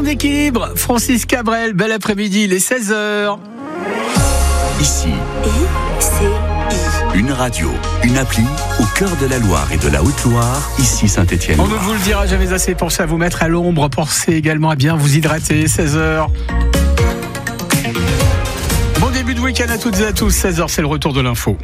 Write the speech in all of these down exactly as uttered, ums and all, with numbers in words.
d'équilibre, Francis Cabrel, bel après-midi, il est seize heures. Ici, I C I. une radio, une appli au cœur de la Loire et de la Haute-Loire, ici Saint-Étienne. On ne vous le dira jamais assez, pensez à vous mettre à l'ombre, pensez également à bien vous hydrater, seize heures. Bon début de week-end à toutes et à tous, seize heures, c'est le retour de l'info.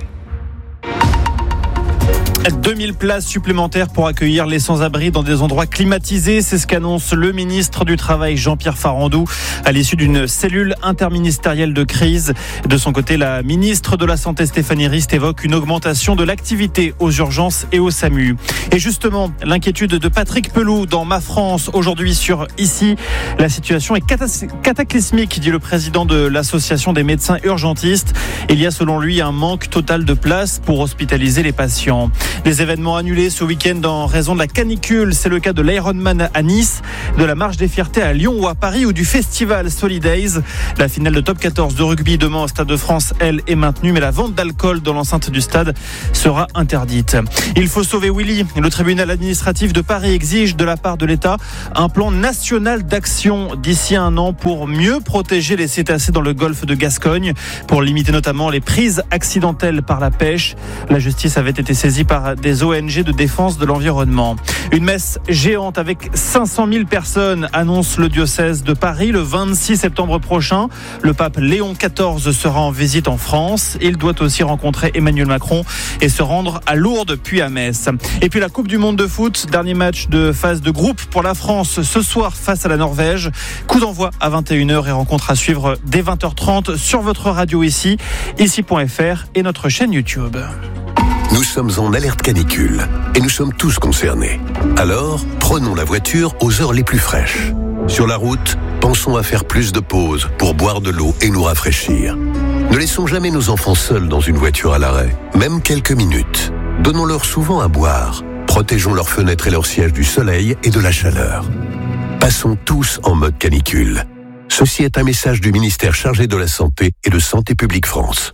deux mille places supplémentaires pour accueillir les sans-abri dans des endroits climatisés. C'est ce qu'annonce le ministre du Travail, Jean-Pierre Farandou, à l'issue d'une cellule interministérielle de crise. De son côté, la ministre de la Santé, Stéphanie Rist, évoque une augmentation de l'activité aux urgences et au SAMU. Et justement, l'inquiétude de Patrick Pelou dans Ma France aujourd'hui sur Ici. La situation est cataclysmique, dit le président de l'association des médecins urgentistes. Il y a selon lui un manque total de places pour hospitaliser les patients. Des événements annulés ce week-end en raison de la canicule. C'est le cas de l'Ironman à Nice, de la Marche des Fiertés à Lyon ou à Paris ou du festival Solidays. La finale de top quatorze de rugby demain au Stade de France, elle, est maintenue, mais la vente d'alcool dans l'enceinte du stade sera interdite. Il faut sauver Willy. Le tribunal administratif de Paris exige de la part de l'État un plan national d'action d'ici un an pour mieux protéger les cétacés dans le golfe de Gascogne, pour limiter notamment les prises accidentelles par la pêche. La justice avait été saisie par des O N G de défense de l'environnement. Une messe géante avec cinq cent mille personnes, annonce le diocèse de Paris le vingt-six septembre prochain. Le pape Léon quatorze sera en visite en France. Il doit aussi rencontrer Emmanuel Macron et se rendre à Lourdes puis à Metz. Et puis la Coupe du Monde de foot, dernier match de phase de groupe pour la France ce soir face à la Norvège. Coup d'envoi à vingt et une heures et rencontre à suivre dès vingt heures trente sur votre radio ici, ici point f r et notre chaîne YouTube. Nous sommes en alerte canicule et nous sommes tous concernés. Alors, prenons la voiture aux heures les plus fraîches. Sur la route, pensons à faire plus de pauses pour boire de l'eau et nous rafraîchir. Ne laissons jamais nos enfants seuls dans une voiture à l'arrêt, même quelques minutes. Donnons-leur souvent à boire. Protégeons leurs fenêtres et leurs sièges du soleil et de la chaleur. Passons tous en mode canicule. Ceci est un message du ministère chargé de la Santé et de Santé publique France.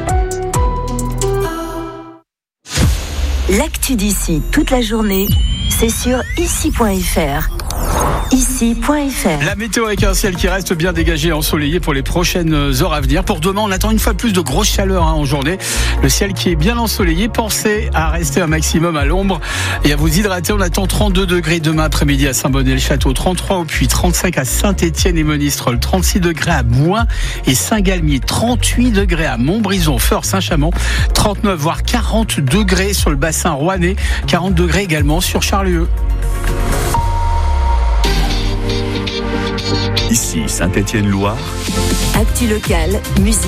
L'actu d'ici toute la journée, c'est sur ici point f r. ici point f r. La météo avec un ciel qui reste bien dégagé et ensoleillé pour les prochaines heures à venir. Pour demain, on attend une fois de plus de grosse chaleur hein, en journée. Le ciel qui est bien ensoleillé. Pensez à rester un maximum à l'ombre et à vous hydrater. On attend trente-deux degrés demain après-midi à Saint-Bonnet-le-Château, trente-trois au Puy, trente-cinq à Saint-Étienne et Monistrol, trente-six degrés à Bouin et Saint-Galmier, trente-huit degrés à Montbrison, Feurs, Saint-Chamond, trente-neuf voire quarante degrés sur le bassin rouennais, quarante degrés également sur Charlieu. Ici Saint-Étienne-Loire. Actu locale, musique.